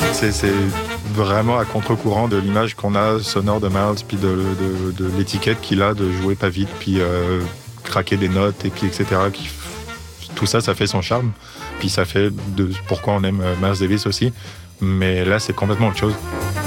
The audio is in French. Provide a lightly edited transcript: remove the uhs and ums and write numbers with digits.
C'est vraiment à contre-courant de l'image qu'on a sonore de Miles, puis de l'étiquette qu'il a de jouer pas vite, puis craquer des notes, et puis etc. Tout ça, ça fait son charme. Puis ça fait pourquoi on aime Miles Davis aussi. Mais là, c'est complètement autre chose.